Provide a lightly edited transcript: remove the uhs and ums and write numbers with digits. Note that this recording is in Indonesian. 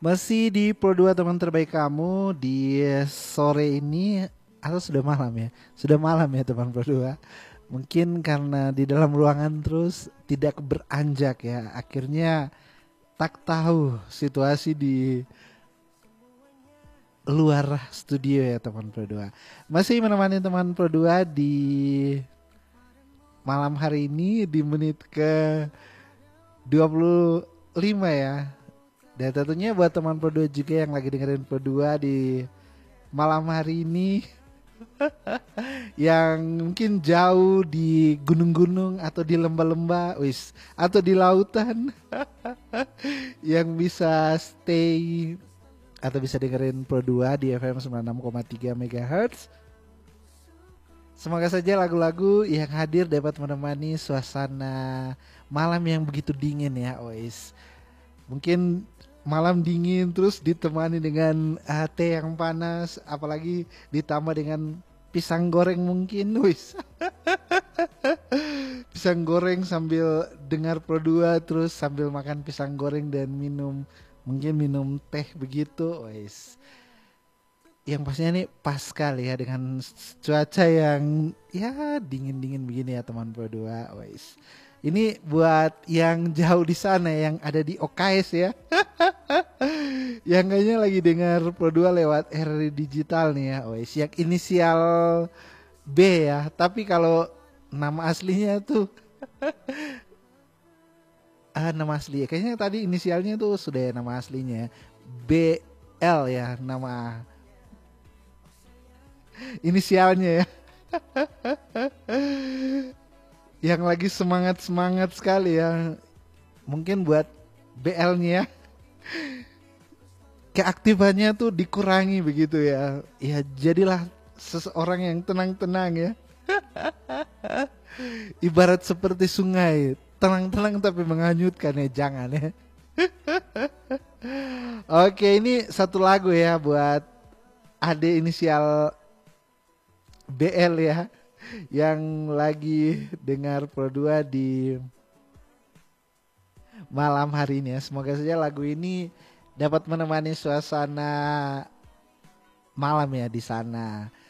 Masih di Pro 2 teman terbaik kamu di sore ini atau sudah malam ya? Sudah malam ya teman Pro 2. Mungkin karena di dalam ruangan terus tidak beranjak ya. Akhirnya tak tahu situasi di luar studio ya teman Pro 2. Masih menemani teman Pro 2 di malam hari ini di menit ke 25 ya. Dan tentunya buat teman Pro 2 juga yang lagi dengerin Pro 2 di malam hari ini yang mungkin jauh di gunung-gunung atau di lembah-lembah, wis, atau di lautan yang bisa stay atau bisa dengerin Pro 2 di FM 96,3 MHz. Semoga saja lagu-lagu yang hadir dapat menemani suasana malam yang begitu dingin ya, wis. Mungkin malam dingin terus ditemani dengan teh yang panas, apalagi ditambah dengan pisang goreng mungkin, wis. Pisang goreng sambil dengar Pro 2 terus sambil makan pisang goreng dan minum mungkin minum teh begitu, wis. Yang pastinya nih pas sekali ya dengan cuaca yang ya dingin-dingin begini ya teman Pro 2, wis. Ini buat yang jauh di sana yang ada di OKS ya. Yang kayaknya lagi dengar Pro 2 lewat RRI Digital nih ya, wes. Yang inisial B ya, tapi kalau nama aslinya tuh nama asli ya. Kayaknya tadi inisialnya tuh sudah ya nama aslinya. BL ya nama inisialnya ya. Yang lagi semangat-semangat sekali ya. Mungkin buat BL-nya keaktifannya tuh dikurangi begitu ya. Ya jadilah seseorang yang tenang-tenang ya. Ibarat seperti sungai, tenang-tenang tapi menghanyutkan ya, jangan ya. Oke, ini satu lagu ya buat ade inisial BL ya yang lagi dengar Pro 2 di malam hari ini ya. Semoga saja lagu ini dapat menemani suasana malam ya di sana.